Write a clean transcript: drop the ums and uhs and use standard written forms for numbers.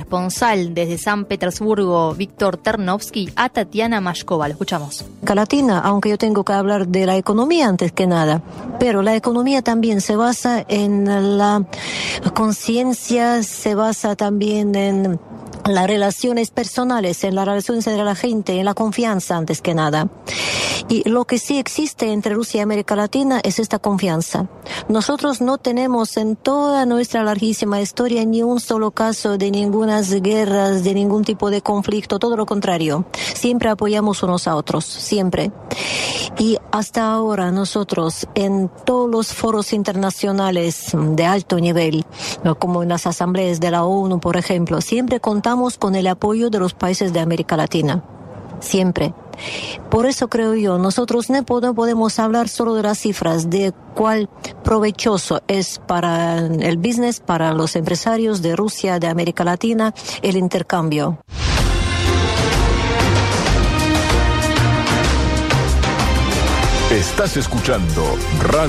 corresponsal desde San Petersburgo, Víctor Ternovsky, a Tatiana Mashkova. Lo escuchamos. Latina, aunque yo tengo que hablar de la economía antes que nada, pero la economía también se basa en la conciencia, se basa también en las relaciones personales, en las relaciones entre la gente, en la confianza antes que nada. Y lo que sí existe entre Rusia y América Latina es esta confianza. Nosotros no tenemos en toda nuestra larguísima historia ni un solo caso de ninguna guerras, de ningún tipo de conflicto, todo lo contrario. Siempre apoyamos unos a otros, siempre. Y hasta ahora nosotros en todos los foros internacionales de alto nivel, como en las asambleas de la ONU, por ejemplo, siempre contamos con el apoyo de los países de América Latina. Siempre. Por eso creo yo, nosotros no podemos hablar solo de las cifras, de cuál provechoso es para el business, para los empresarios de Rusia, de América Latina, el intercambio. Estás escuchando Radio